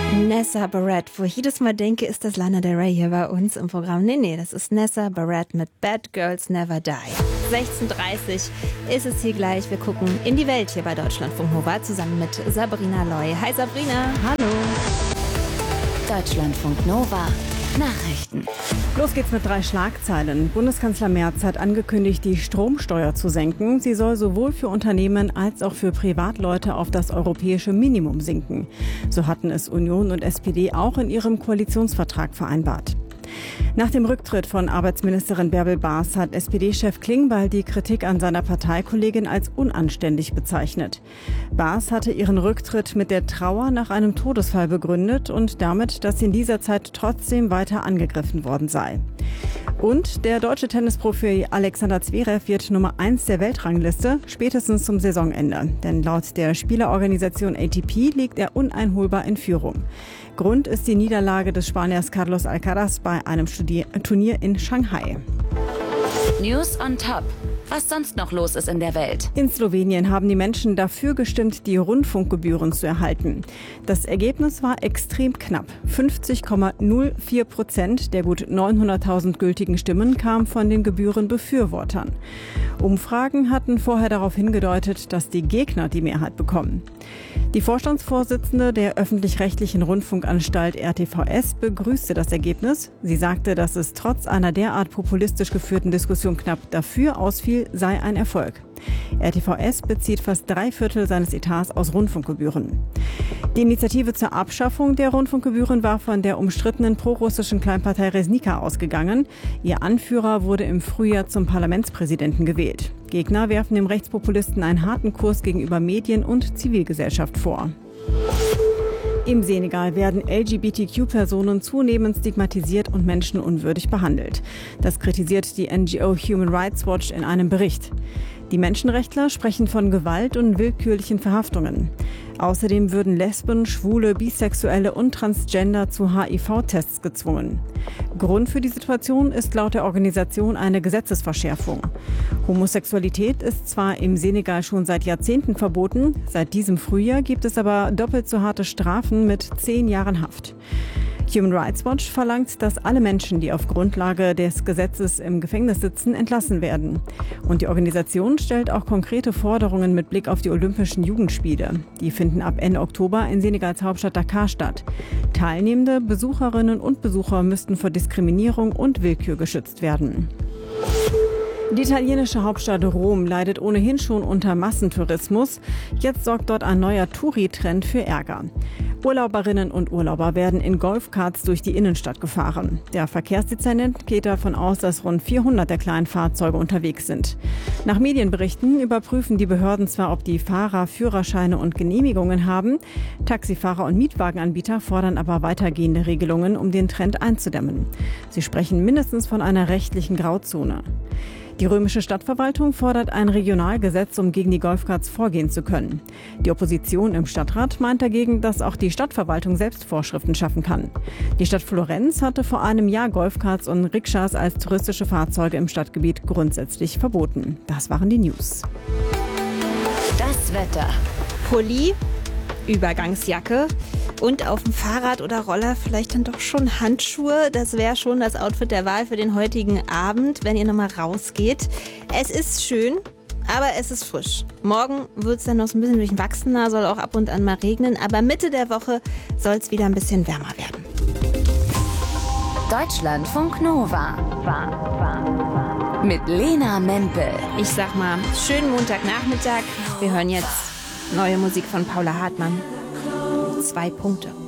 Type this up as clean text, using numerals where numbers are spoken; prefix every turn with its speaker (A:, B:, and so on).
A: Nessa Barrett, wo ich jedes Mal denke, ist das Lana Del Rey hier bei uns im Programm. Nee, das ist Nessa Barrett mit Bad Girls Never Die. 16:30 ist es hier gleich. Wir gucken in die Welt hier bei Deutschlandfunk Nova zusammen mit Sabrina Loy. Hi Sabrina.
B: Hallo. Deutschlandfunk Nova. Nachrichten.
C: Los geht's mit 3 Schlagzeilen. Bundeskanzler Merz hat angekündigt, die Stromsteuer zu senken. Sie soll sowohl für Unternehmen als auch für Privatleute auf das europäische Minimum sinken. So hatten es Union und SPD auch in ihrem Koalitionsvertrag vereinbart. Nach dem Rücktritt von Arbeitsministerin Bärbel Baas hat SPD-Chef Klingbeil die Kritik an seiner Parteikollegin als unanständig bezeichnet. Baas hatte ihren Rücktritt mit der Trauer nach einem Todesfall begründet und damit, dass sie in dieser Zeit trotzdem weiter angegriffen worden sei. Und der deutsche Tennisprofi Alexander Zverev wird Nummer 1 der Weltrangliste, spätestens zum Saisonende. Denn laut der Spielerorganisation ATP liegt er uneinholbar in Führung. Grund ist die Niederlage des Spaniers Carlos Alcaraz bei einem Turnier in Shanghai.
B: News on Top. Was sonst noch los ist in der Welt.
C: In Slowenien haben die Menschen dafür gestimmt, die Rundfunkgebühren zu erhalten. Das Ergebnis war extrem knapp. 50,04% der gut 900.000 gültigen Stimmen kamen von den Gebührenbefürwortern. Umfragen hatten vorher darauf hingedeutet, dass die Gegner die Mehrheit bekommen. Die Vorstandsvorsitzende der öffentlich-rechtlichen Rundfunkanstalt RTVS begrüßte das Ergebnis. Sie sagte, dass es trotz einer derart populistisch geführten Diskussion knapp dafür ausfiel, sei ein Erfolg. RTVS bezieht fast 3/4 seines Etats aus Rundfunkgebühren. Die Initiative zur Abschaffung der Rundfunkgebühren war von der umstrittenen prorussischen Kleinpartei Reznika ausgegangen. Ihr Anführer wurde im Frühjahr zum Parlamentspräsidenten gewählt. Gegner werfen dem Rechtspopulisten einen harten Kurs gegenüber Medien und Zivilgesellschaft vor. Im Senegal werden LGBTQ-Personen zunehmend stigmatisiert und menschenunwürdig behandelt. Das kritisiert die NGO Human Rights Watch in einem Bericht. Die Menschenrechtler sprechen von Gewalt und willkürlichen Verhaftungen. Außerdem würden Lesben, Schwule, Bisexuelle und Transgender zu HIV-Tests gezwungen. Grund für die Situation ist laut der Organisation eine Gesetzesverschärfung. Homosexualität ist zwar im Senegal schon seit Jahrzehnten verboten, seit diesem Frühjahr gibt es aber doppelt so harte Strafen mit 10 Jahren Haft. Human Rights Watch verlangt, dass alle Menschen, die auf Grundlage des Gesetzes im Gefängnis sitzen, entlassen werden. Und die Organisation stellt auch konkrete Forderungen mit Blick auf die Olympischen Jugendspiele. Die finden ab Ende Oktober in Senegals Hauptstadt Dakar statt. Teilnehmende Besucherinnen und Besucher müssten vor Diskriminierung und Willkür geschützt werden. Die italienische Hauptstadt Rom leidet ohnehin schon unter Massentourismus. Jetzt sorgt dort ein neuer Touri-Trend für Ärger. Urlauberinnen und Urlauber werden in Golfkarts durch die Innenstadt gefahren. Der Verkehrsdezernent geht davon aus, dass rund 400 der kleinen Fahrzeuge unterwegs sind. Nach Medienberichten überprüfen die Behörden zwar, ob die Fahrer Führerscheine und Genehmigungen haben. Taxifahrer und Mietwagenanbieter fordern aber weitergehende Regelungen, um den Trend einzudämmen. Sie sprechen mindestens von einer rechtlichen Grauzone. Die römische Stadtverwaltung fordert ein Regionalgesetz, um gegen die Golfkarts vorgehen zu können. Die Opposition im Stadtrat meint dagegen, dass auch die Stadtverwaltung selbst Vorschriften schaffen kann. Die Stadt Florenz hatte vor einem Jahr Golfkarts und Rikschas als touristische Fahrzeuge im Stadtgebiet grundsätzlich verboten. Das waren die News.
B: Das Wetter.
A: Pulli, Übergangsjacke und auf dem Fahrrad oder Roller vielleicht dann doch schon Handschuhe. Das wäre schon das Outfit der Wahl für den heutigen Abend, wenn ihr nochmal rausgeht. Es ist schön, aber es ist frisch. Morgen wird es dann noch so ein bisschen durchwachsener, soll auch ab und an mal regnen. Aber Mitte der Woche soll es wieder ein bisschen wärmer werden.
B: Deutschlandfunk Nova. Mit Lena Mempel.
A: Ich sag mal, schönen Montagnachmittag. Wir hören jetzt neue Musik von Paula Hartmann. 2 Punkte.